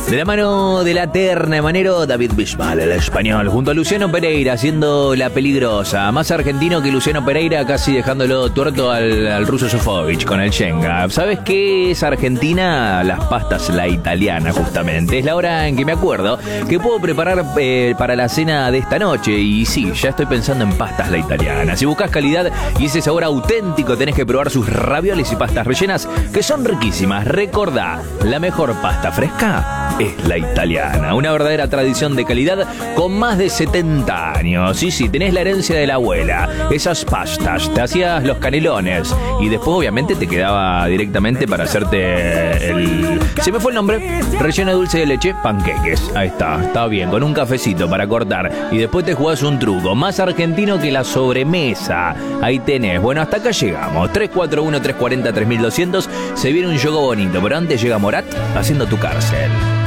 De la mano de la terna manero David Bisbal, el español, junto a Luciano Pereira haciendo La Peligrosa. Más argentino que Luciano Pereira, casi dejándolo tuerto al ruso Sofovich con el Shenga. ¿Sabes qué es Argentina? Las pastas, la italiana, justamente. Es la hora en que me acuerdo que puedo preparar para la cena de esta noche. Y sí, ya estoy pensando en pastas, la italiana. Si buscas calidad y ese sabor auténtico, tenés que probar sus ravioles y pastas rellenas, que son riquísimas. Recordá, la mejor pasta fresca es la italiana, una verdadera tradición de calidad con más de 70 años. Sí, tenés la herencia de la abuela. Esas pastas, te hacías los canelones y después obviamente te quedaba directamente para hacerte se me fue el nombre, relleno de dulce de leche, panqueques. Ahí está bien, con un cafecito para cortar y después te jugás un truco, más argentino que la sobremesa. Ahí tenés, bueno, hasta acá llegamos, 341-340-3200, se viene un juego bonito, pero antes llega Morat haciendo Tu Cárcel.